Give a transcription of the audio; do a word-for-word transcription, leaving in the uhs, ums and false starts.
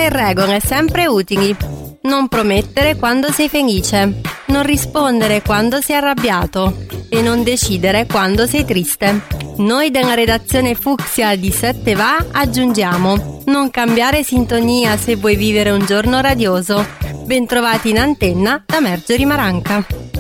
tre regole sempre utili. Non promettere quando sei felice, non rispondere quando sei arrabbiato e non decidere quando sei triste. Noi della redazione Fucsia di sette va aggiungiamo: non cambiare sintonia se vuoi vivere un giorno radioso. Bentrovati in antenna da Marjorie Maranca.